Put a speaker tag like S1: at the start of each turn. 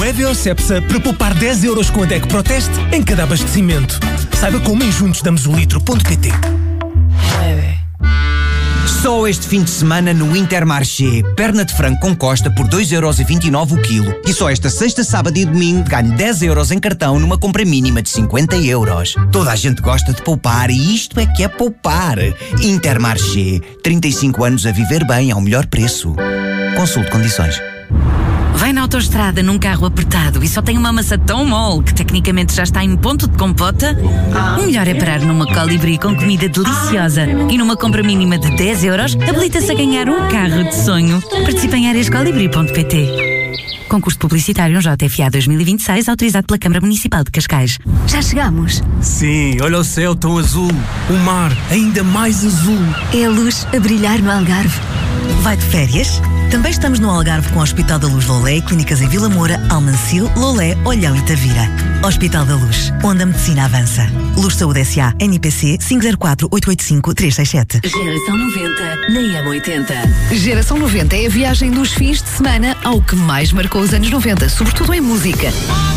S1: é Biocepsa para poupar 10 euros com a DEC Proteste em cada abastecimento. Saiba como em juntosdamosolitre.pt.
S2: Só este fim de semana no Intermarché, perna de frango com costa por 2,29€ o quilo. E só esta sexta, sábado e domingo ganho 10 euros em cartão numa compra mínima de 50 euros. Toda a gente gosta de poupar e isto é que é poupar. Intermarché, 35 anos a viver bem ao melhor preço. Consulte condições.
S3: Vai na autoestrada num carro apertado e só tem uma massa tão mole que tecnicamente já está em ponto de compota? O melhor é parar numa Colibri com comida deliciosa e numa compra mínima de 10 euros habilita-se a ganhar um carro de sonho. Participe em áreascolibri.pt. Concurso publicitário JFA 2026 autorizado pela Câmara Municipal de Cascais.
S4: Já chegamos.
S1: Sim, olha o céu tão azul. O mar ainda mais azul.
S4: É a luz a brilhar no Algarve.
S5: Vai de férias? Também estamos no Algarve com o Hospital da Luz Lolé e clínicas em Vila Moura, Almancil, Lolé, Olhão e Tavira. Hospital da Luz, onde a medicina avança. Luz Saúde S.A. NPC 504-885-367.
S4: Geração 90 na M80. Geração 90 é a viagem dos fins de semana ao que mais marcou os anos 90, sobretudo em música.